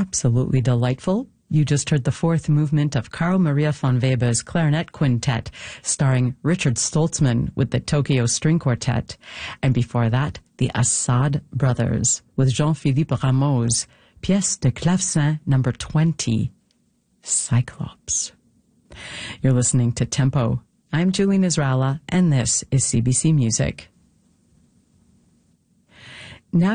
absolutely delightful. You just heard the fourth movement of Carl Maria von Weber's Clarinet Quintet, starring Richard Stoltzman with the Tokyo String Quartet. And before that, the Assad Brothers with Jean-Philippe Rameau's Pièce de Clavecin number 20, Cyclops. You're listening to Tempo. I'm Julie Nisralla, and this is CBC Music.